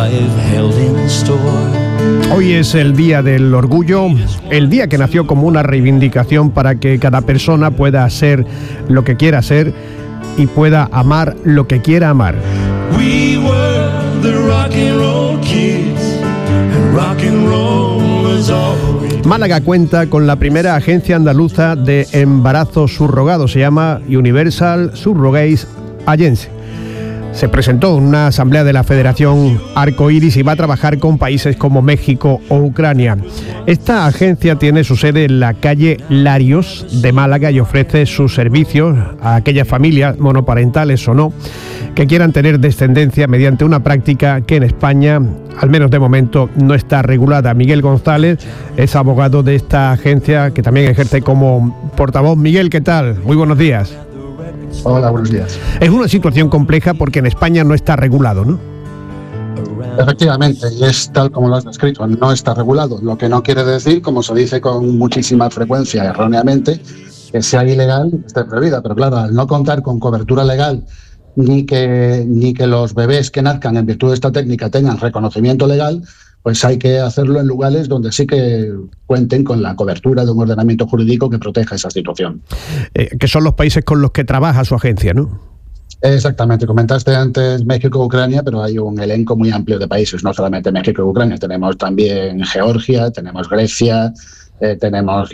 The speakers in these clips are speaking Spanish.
Hoy es el Día del Orgullo, el día que nació como una reivindicación para que cada persona pueda ser lo que quiera ser y pueda amar lo que quiera amar. We were the rock and roll kids, and rock and roll was all we... Málaga cuenta con la primera agencia andaluza de embarazo subrogado, se llama Universal Surrogates Agency. Se presentó en una asamblea de la Federación Arcoiris y va a trabajar con países como México o Ucrania. Esta agencia tiene su sede en la calle Larios de Málaga y ofrece sus servicios a aquellas familias, monoparentales o no, que quieran tener descendencia mediante una práctica que en España, al menos de momento, no está regulada. Miguel González es abogado de esta agencia que también ejerce como portavoz. Miguel, ¿qué tal? Muy buenos días. Hola, buenos días. Es una situación compleja porque en España no está regulado, ¿no? Efectivamente, y es tal como lo has descrito, no está regulado, lo que no quiere decir, como se dice con muchísima frecuencia erróneamente, que sea ilegal, esté prohibida, pero claro, al no contar con cobertura legal ni que los bebés que nazcan en virtud de esta técnica tengan reconocimiento legal, pues hay que hacerlo en lugares donde sí que cuenten con la cobertura de un ordenamiento jurídico que proteja esa situación. Que son los países con los que trabaja su agencia, ¿no? Exactamente, comentaste antes México y Ucrania, pero hay un elenco muy amplio de países, no solamente México y Ucrania, tenemos también Georgia, tenemos Grecia, tenemos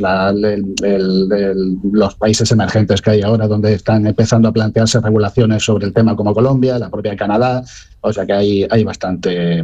los países emergentes que hay ahora donde están empezando a plantearse regulaciones sobre el tema como Colombia, la propia Canadá, o sea que hay bastante